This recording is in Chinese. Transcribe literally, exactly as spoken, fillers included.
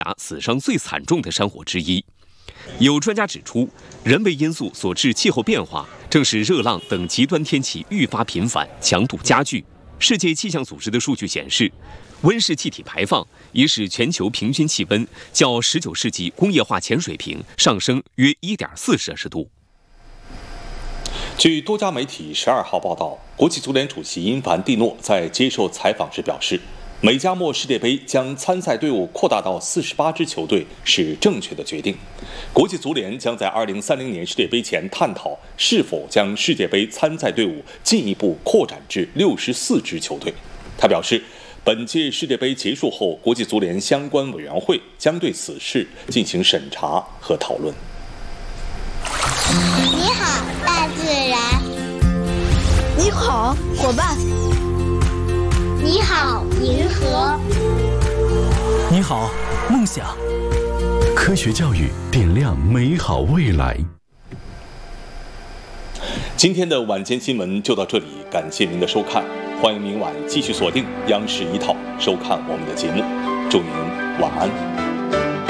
死伤最惨重的山火之一。有专家指出，人为因素所致气候变化正使热浪等极端天气愈发频繁，强度加剧。世界气象组织的数据显示，温室气体排放已使全球平均气温较十九世纪工业化前水平上升约 一点四摄氏度。 据多家媒体十二号报道，国际足联主席因凡蒂诺在接受采访时表示，美加墨世界杯将参赛队伍扩大到四十八支球队是正确的决定。国际足联将在二零三零年世界杯前探讨是否将世界杯参赛队伍进一步扩展至六十四支球队。他表示，本届世界杯结束后，国际足联相关委员会将对此事进行审查和讨论。 你好，大自然。 你好，伙伴。 你好，银河。 你好，梦想。 科学教育点亮美好未来。 今天的晚间新闻就到这里，感谢您的收看，欢迎明晚继续锁定央视一套收看我们的节目，祝您晚安。